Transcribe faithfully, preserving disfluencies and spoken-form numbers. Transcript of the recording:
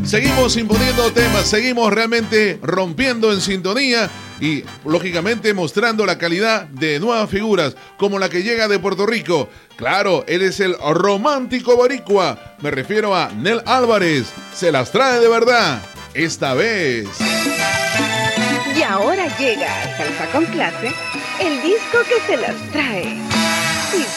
Seguimos imponiendo temas, seguimos realmente rompiendo en sintonía y lógicamente mostrando la calidad de nuevas figuras como la que llega de Puerto Rico. Claro, él es el romántico boricua. Me refiero a Nel Álvarez. Se las trae de verdad, esta vez. Y ahora llega a Salsa con Clase, el disco que se las trae.